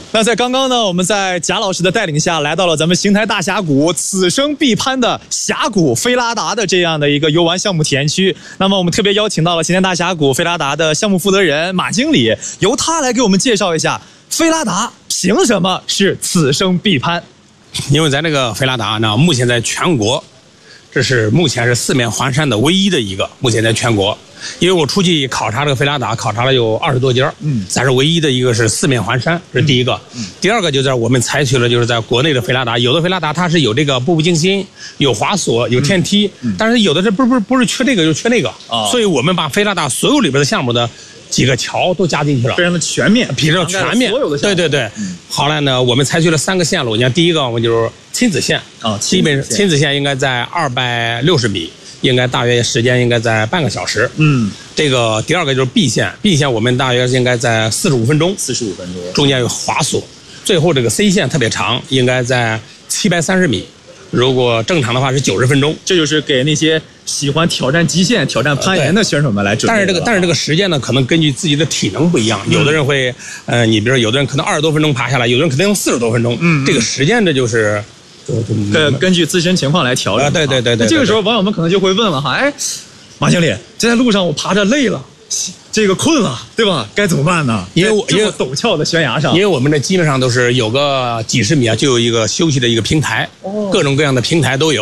那在刚刚呢，我们在贾老师的带领下，来到了咱们邢台大峡谷此生必攀的峡谷菲拉达的这样的一个游玩项目体验区。那么我们特别邀请到了邢台大峡谷菲拉达的项目负责人马经理，由他来给我们介绍一下菲拉达凭什么是此生必攀。 因为咱这个菲拉达呢，目前在全国，这是目前是四面环山的唯一的一个，目前在全国。因为我出去考察这个菲拉达，考察了有20多家，咱是唯一的一个是四面环山，这是第一个。第二个就是我们采取了就是在国内的菲拉达，有的菲拉达它是有这个步步惊心，有滑索，有天梯，但是有的是不是缺这个就缺那个，所以我们把菲拉达所有里边的项目的几个桥都加进去了， 非常的全面， 比较全面， 所有的项目。 对。后来呢，我们采取了3个线路，你看第一个我们就是亲子线啊，基本亲子线应该在260米。应该大约时间应该在半个小时。这个第二个就是 B 线 ，B 线我们大约应该在45分钟，中间有滑索。最后这个 C 线特别长，应该在730米。如果正常的话是90分钟。 这就是给那些喜欢挑战极限、挑战攀岩的选手们来准备的。 但是这个时间呢，可能根据自己的体能不一样，有的人会，你比如说有的人可能20多分钟爬下来，有的人可能用40多分钟。这个时间这就是。 根据自身情况来调整。 对。 那这个时候网友们可能就会问了哈，哎，马经理，这在路上我爬着累了，这个困了，对吧？该怎么办呢？因为陡峭的悬崖上， 因为我们这基本上都是有个几十米啊，就有一个休息的一个平台，各种各样的平台都有。